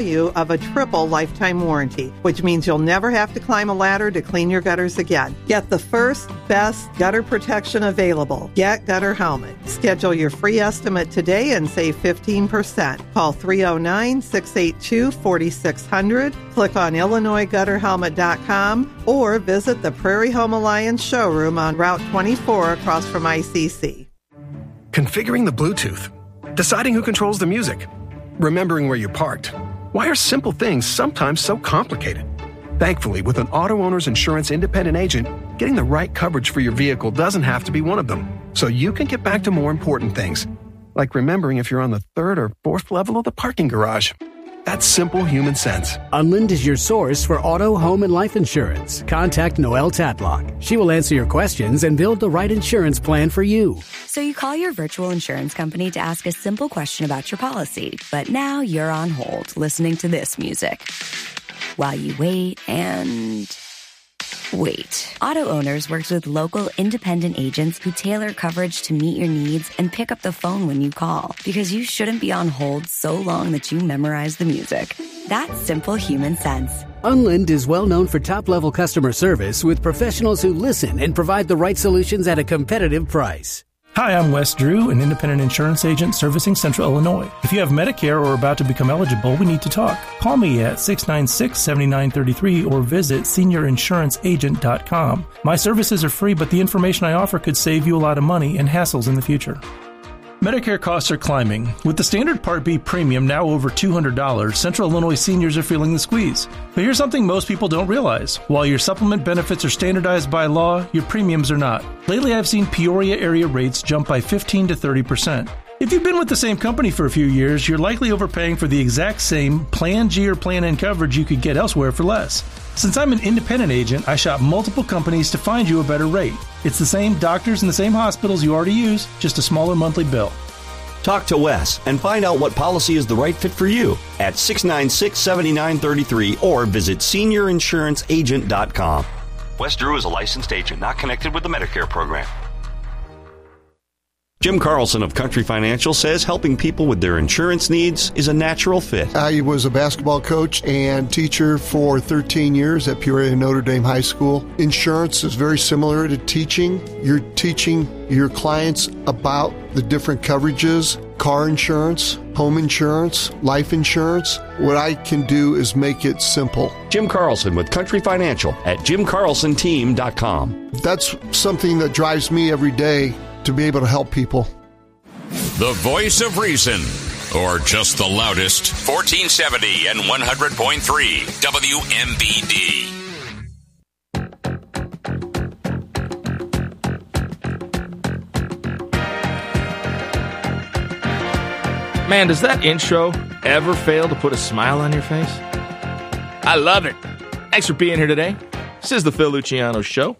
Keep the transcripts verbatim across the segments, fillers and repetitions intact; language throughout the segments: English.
value of a triple lifetime warranty, which means you'll never have to climb a ladder to clean your gutters again. Get the first, best gutter protection available. Get Gutter Helmet. Schedule your free estimate today and save fifteen percent. Call three oh nine, six eight two, four six zero zero, click on Illinois Gutter Helmet dot com, or visit the Prairie Home Alliance showroom on Route twenty-four across from I C C. Configuring the Bluetooth, deciding who controls the music, remembering where you parked. Why are simple things sometimes so complicated? Thankfully, with an Auto Owners Insurance independent agent, getting the right coverage for your vehicle doesn't have to be one of them. So you can get back to more important things, like remembering if you're on the third or fourth level of the parking garage. That's simple human sense. Unlind is your source for auto, home, and life insurance. Contact Noelle Tatlock. She will answer your questions and build the right insurance plan for you. So you call your virtual insurance company to ask a simple question about your policy, but now you're on hold listening to this music while you wait and wait. Auto Owners works with local independent agents who tailor coverage to meet your needs and pick up the phone when you call, because you shouldn't be on hold so long that you memorize the music. That's simple human sense. Unlind is well known for top-level customer service with professionals who listen and provide the right solutions at a competitive price. Hi, I'm Wes Drew, an independent insurance agent servicing Central Illinois. If you have Medicare or are about to become eligible, we need to talk. Call me at six nine six, seven nine three three or visit senior insurance agent dot com. My services are free, but the information I offer could save you a lot of money and hassles in the future. Medicare costs are climbing. With the standard Part B premium now over two hundred dollars, Central Illinois seniors are feeling the squeeze. But here's something most people don't realize. While your supplement benefits are standardized by law, your premiums are not. Lately, I've seen Peoria area rates jump by fifteen to thirty percent. If you've been with the same company for a few years, you're likely overpaying for the exact same Plan G or Plan N coverage you could get elsewhere for less. Since I'm an independent agent, I shop multiple companies to find you a better rate. It's the same doctors and the same hospitals you already use, just a smaller monthly bill. Talk to Wes and find out what policy is the right fit for you at six nine six, seven nine three three or visit senior insurance agent dot com. Wes Drew is a licensed agent not connected with the Medicare program. Jim Carlson of Country Financial says helping people with their insurance needs is a natural fit. I was a basketball coach and teacher for thirteen years at Peoria Notre Dame High School. Insurance is very similar to teaching. You're teaching your clients about the different coverages, car insurance, home insurance, life insurance. What I can do is make it simple. Jim Carlson with Country Financial at jim carlson team dot com. That's something that drives me every day, to be able to help people. The voice of reason, or just the loudest, fourteen seventy and one hundred point three W M B D. Man, does that intro ever fail to put a smile on your face? I love it. Thanks for being here today. This is the Phil Luciano Show.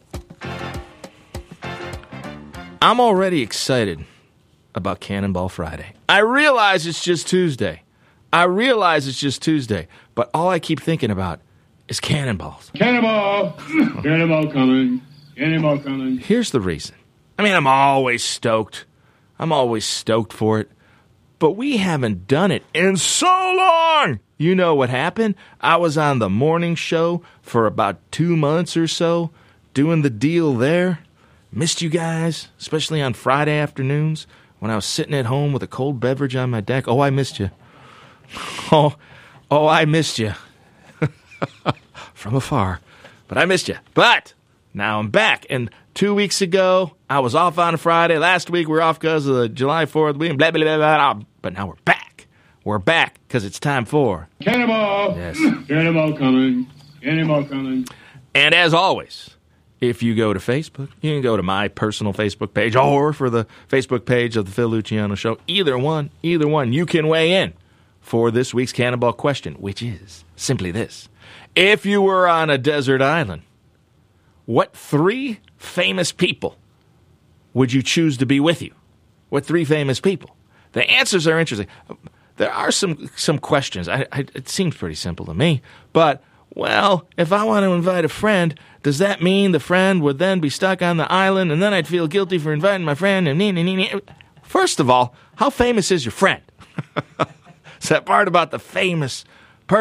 I'm already excited about Cannonball Friday. I realize it's just Tuesday. I realize it's just Tuesday. But all I keep thinking about is cannonballs. Cannonball! Cannonball coming. Cannonball coming. Here's the reason. I mean, I'm always stoked. I'm always stoked for it. But we haven't done it in so long. You know what happened? I was on the morning show for about two months or so, doing the deal there. Missed you guys, especially on Friday afternoons when I was sitting at home with a cold beverage on my deck. Oh, I missed you. Oh, oh, I missed you. From afar. But I missed you. But now I'm back. And two weeks ago, I was off on a Friday. Last week, we were off because of the July fourth week. Blah, blah, blah, blah. But now we're back. We're back because it's time for Cannonball. Yes. Cannonball coming. Cannonball coming. And as always, if you go to Facebook, you can go to my personal Facebook page or for the Facebook page of the Phil Luciano Show. Either one, either one, you can weigh in for this week's Cannonball question, which is simply this. If you were on a desert island, what three famous people would you choose to be with you? What three famous people? The answers are interesting. There are some some questions. I, I, it seems pretty simple to me, but well, if I want to invite a friend, does that mean the friend would then be stuck on the island and then I'd feel guilty for inviting my friend? And nee, nee, nee, nee. First of all, how famous is your friend? It's that part about the famous